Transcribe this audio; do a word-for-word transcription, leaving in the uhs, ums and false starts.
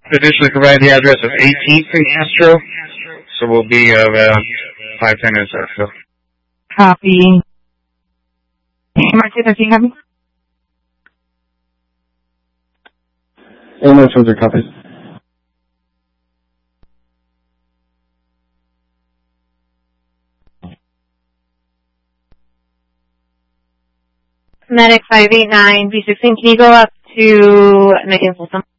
Additionally, provide the address of eighteenth and Astro, so we'll be uh, about five, ten minutes after. Copy. Mark two thirteen, copy. And no further copies. Medic five eight nine, B sixteen, can you go up to Megan Folsom?